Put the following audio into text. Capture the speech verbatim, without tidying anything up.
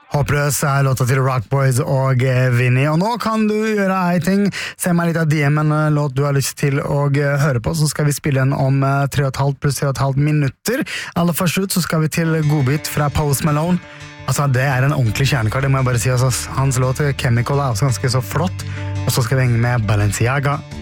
Håpløs er låta til Rock Boys og Vinny, og nå kan du gjøre en ting. Se meg litt av D M en låt du har lyst til å høre på, så skal vi spille den om tre og et halvt pluss tre og et halvt minutter. Aller først ut så skal vi til Godbit fra Post Malone. Altså, det er en ordentlig kjernekar, det må jeg bare si. Altså, hans låt Chemical er også ganske så flott, og så skal vi henge med Balenciaga.